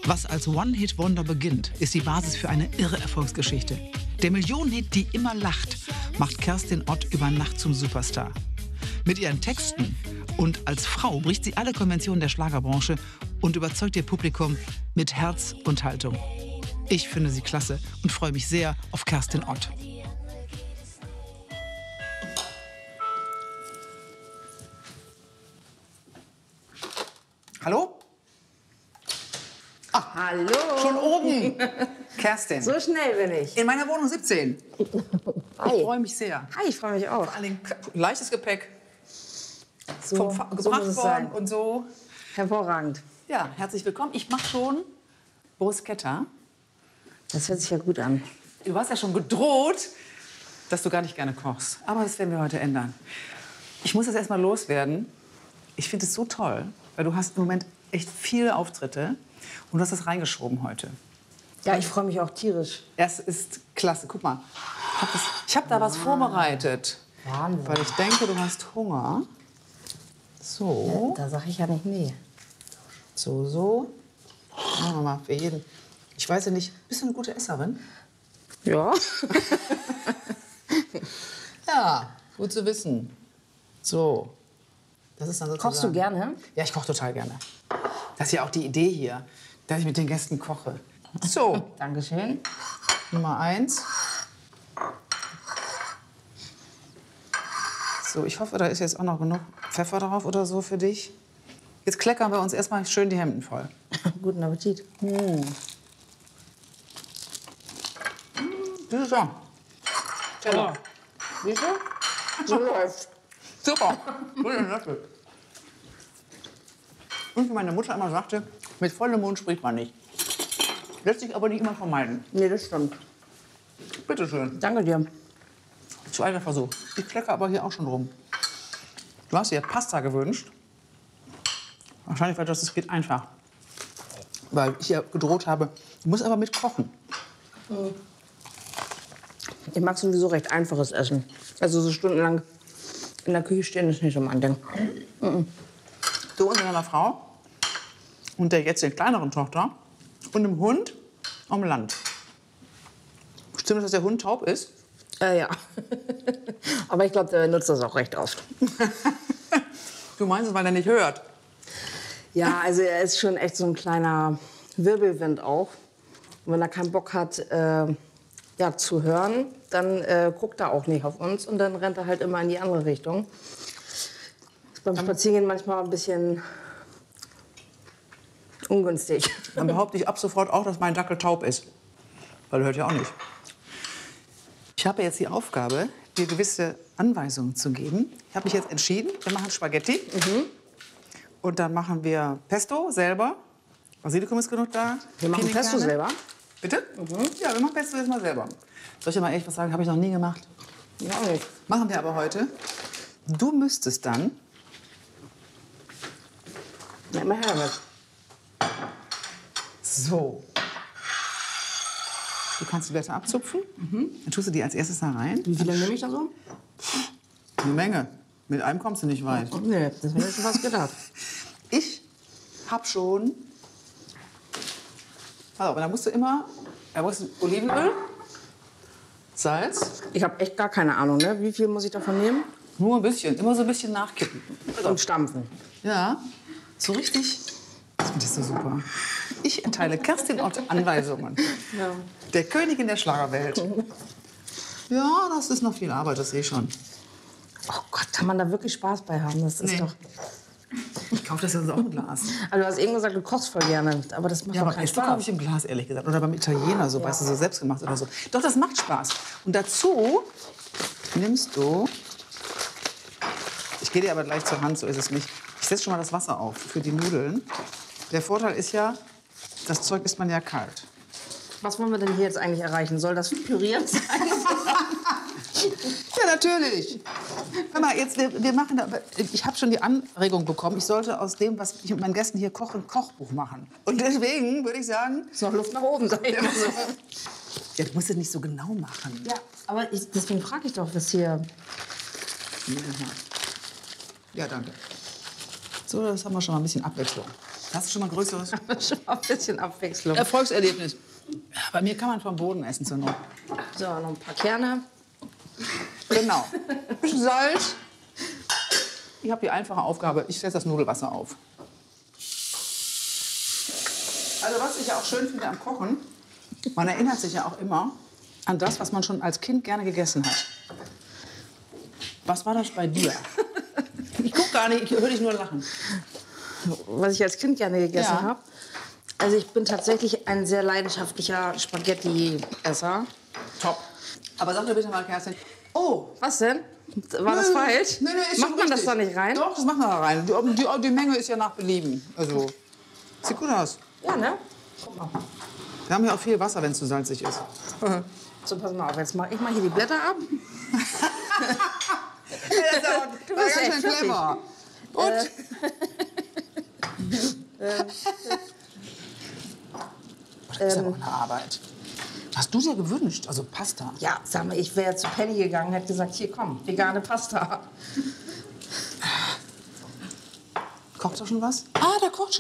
Was als One-Hit-Wonder beginnt, ist die Basis für eine irre Erfolgsgeschichte. Der Millionenhit Die immer lacht macht Kerstin Ott über Nacht zum Superstar. Mit ihren Texten und als Frau bricht sie alle Konventionen der Schlagerbranche und überzeugt ihr Publikum mit Herz und Haltung. Ich finde sie klasse und freue mich sehr auf Kerstin Ott. Hallo? Ach, hallo. Schon oben. Kerstin. So schnell bin ich. In meiner Wohnung 17. Hi. Ich freue mich sehr. Hi, ich freue mich auch. Vor allem leichtes Gepäck. So, Gebracht so muss es worden sein. und so. Hervorragend. Ja, herzlich willkommen. Ich mache schon Bruschetta. Das hört sich ja gut an. Du hast ja schon gedroht, dass du gar nicht gerne kochst. Aber das werden wir heute ändern. Ich muss das erst mal loswerden. Ich finde es so toll, weil du hast im Moment echt viele Auftritte und du hast das reingeschoben heute. Ja, ich freue mich auch tierisch. Es ist klasse. Guck mal, ich habe da was vorbereitet. Wahnsinn. Weil ich denke, du hast Hunger. So, Da sage ich ja nicht nee. so. Machen wir mal für jeden. Ich weiß ja nicht, bist du eine gute Esserin? Ja. Ja, gut zu wissen. So, das ist dann sozusagen... Kochst du gerne? Ja, ich koche total gerne. Das ist ja auch die Idee hier, dass ich mit den Gästen koche. So, Dankeschön. Nummer 1. So, ich hoffe, da ist jetzt auch noch genug Pfeffer drauf oder so für dich. Jetzt kleckern wir uns erstmal schön die Hemden voll. Guten Appetit. Das ist ja. Teller. Siehst du? So läuft. Super. Grüne Löffel. Und wie meine Mutter immer sagte, mit vollem Mund spricht man nicht. Lässt sich aber nicht immer vermeiden. Nee, das stimmt. Bitte schön. Danke dir. Zweiter Versuch. Ich klecke aber hier auch schon rum. Du hast dir Pasta gewünscht. Wahrscheinlich, weil das geht einfach. Weil ich ja gedroht habe, du musst aber mit kochen. Ich mag sowieso recht einfaches Essen. Also so stundenlang in der Küche stehen ist nicht so mein Ding. Du und deiner Frau und der jetzt den kleineren Tochter und dem Hund am Land. Stimmt es, dass der Hund taub ist? Ja. Aber ich glaube, der nutzt das auch recht oft. Du meinst es, weil er nicht hört? Ja, also er ist schon echt so ein kleiner Wirbelwind auch. Und wenn er keinen Bock hat, ja, zu hören, dann guckt er auch nicht auf uns und dann rennt er halt immer in die andere Richtung. Ist beim Spazierengehen manchmal ein bisschen ungünstig. Dann behaupte ich ab sofort auch, dass mein Dackel taub ist. Weil er hört ja auch nicht. Ich habe jetzt die Aufgabe, dir gewisse Anweisungen zu geben. Ich habe mich jetzt entschieden, wir machen Spaghetti. Und dann machen wir Pesto selber. Basilikum ist genug da. Wir machen Pesto Pinienkerne. selber. Bitte? Ja, wir machen Pesto jetzt mal selber. Soll ich dir mal echt was sagen? Habe ich noch nie gemacht. Ja, auch nicht. Machen wir aber heute. Du müsstest dann... Ja, immer her damit. So. Du kannst die Blätter abzupfen. Dann tust du die als erstes da rein. Wie viele nehme ich da so? Eine Menge. Mit einem kommst du nicht weit. Nee, das hätte ich schon was gedacht. Ich habe schon... Pass auf, da musst du immer... Da musst du Olivenöl, Salz, Ich habe echt gar keine Ahnung, ne? Wie viel muss ich davon nehmen? nur ein bisschen. Immer so ein bisschen nachkippen. Und stampfen. Ja, so richtig. Ich finde das so super. Ich erteile Kerstin Ott Anweisungen. Ja. Der Königin der Schlagerwelt. Ja, das ist noch viel Arbeit, das sehe ich schon. Oh Gott, kann man da wirklich Spaß bei haben? Das ist Nee. doch... Ich kaufe das jetzt auch im Glas. Also du hast eben gesagt, du kochst voll gerne, aber das macht Ja, doch aber keinen Pesto kaufe Spaß. ich im Glas, ehrlich gesagt. Oder beim Italiener, so, weißt du, so selbstgemacht oder so. Doch, das macht Spaß. Und dazu nimmst du... Ich gehe dir aber gleich zur Hand, so ist es nicht. Ich setze schon mal das Wasser auf für die Nudeln. Der Vorteil ist ja, das Zeug isst man ja kalt. Was wollen wir denn hier jetzt eigentlich erreichen? Soll das püriert sein? Ja, natürlich. Hör mal, jetzt, wir machen da, ich habe schon die Anregung bekommen, ich sollte aus dem, was ich mit meinen Gästen hier koche, ein Kochbuch machen. Und deswegen würde ich sagen... Ist noch Luft nach oben, sag ich mal so. Ja, du musst es nicht so genau machen. Ja, aber deswegen frage ich doch, was hier... Ja, danke. So, das haben wir schon mal ein bisschen Abwechslung. Das ist schon mal ein größeres Schon mal ein bisschen Abwechslung. Erfolgserlebnis. Bei mir kann man vom Boden essen zur Not. So, noch ein paar Kerne. Genau. Ein bisschen Salz. Ich habe die einfache Aufgabe, ich setze das Nudelwasser auf. Also was ich ja auch schön finde am Kochen, man erinnert sich ja auch immer an das, was man schon als Kind gerne gegessen hat. Was war das bei dir? Ich guck gar nicht, ich höre dich nur lachen. Was ich als Kind gerne gegessen Ja. habe. Also ich bin tatsächlich ein sehr leidenschaftlicher Spaghetti-Esser. Top. Aber sag mir bitte mal, Kerstin, oh, Was denn? War das falsch? Nee, ist Macht schon man das richtig. da nicht rein? Doch, das macht man da rein. Die Menge ist ja nach Belieben. Also, sieht gut aus. Ja, ne? Guck mal. Wir haben ja auch viel Wasser, wenn es zu salzig ist. So, pass mal auf, jetzt mache ich mal hier die Blätter ab. Du bist echt ganz schön clever. Und? Das ist ja noch eine Arbeit. Hast du dir gewünscht? Also Pasta. Ja, sag mal, ich wäre zu Penny gegangen, hätte gesagt, hier komm, vegane Pasta. Kocht da schon was? Ah, da kocht schon.